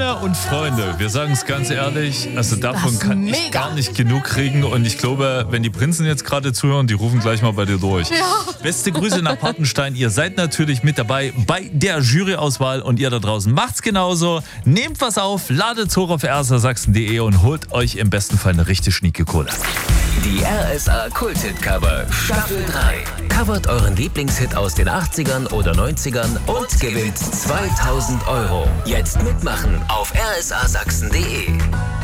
Kinder und Freunde, wir sagen es ganz ehrlich, also davon Das kann ich mega. gar nicht genug kriegen. Und ich glaube, wenn die Prinzen jetzt gerade zuhören, die rufen gleich mal bei dir durch. Ja. Beste Grüße nach Partenstein. Ihr seid natürlich mit dabei bei der Juryauswahl und ihr da draußen macht's genauso. Nehmt was auf, ladet's hoch auf rsasachsen.de und holt euch im besten Fall eine richtig schnieke Kohle. Die RSA Kult-Hit-Cover Staffel 3. Covert euren Lieblingshit aus den 80ern oder 90ern und gewinnt 2000 €. Jetzt mitmachen auf rsasachsen.de.